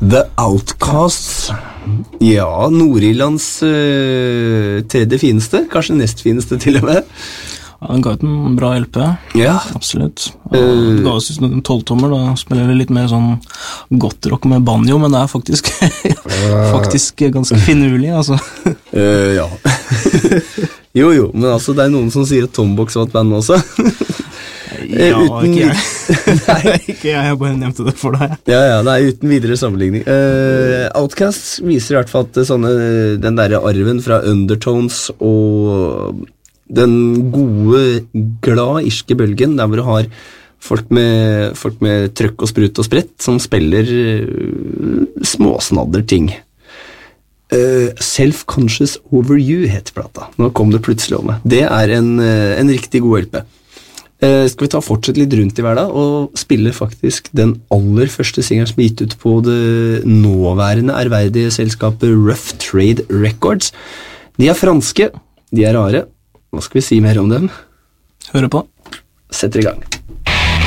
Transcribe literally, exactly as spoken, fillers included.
The Outcasts. Ja, Nord-Irlands uh, tredje fineste, kanskje nest fineste til og med. Ja, den ga ut en bra L P, ja. Absolutt. Og det ga oss en tolvtommer, da spiller det litt mer sånn godt rock med banjo, men det er faktisk, faktisk ganske finurlig, altså. uh, ja. jo, jo, men altså det er noen som sier at Tombox var et band også. Ja, uten... ikke jeg. Nei, ikke jeg, jeg bare nevnte det for deg. Ja, ja, det er uten videre sammenligning. Uh, Outcasts viser i hvert fall at sånne, den der arven fra Undertones og den gode, glad irske bølgen, der hvor du har folk med, folk med trøkk og sprut og sprett, som spiller uh, småsnadder ting. Uh, Self-Conscious Over You heter plata. Nå kom det plutselig om meg. Det er en, uh, en riktig god L P. Uh, skal vi ta fortsett litt rundt i hverdag og spille faktisk den aller første singeren som er gitt ut på det nåværende ærverdige selskapet Rough Trade Records. De er franske, de er rare. Hva skal vi si mer om dem? Høre på. Setter i gang.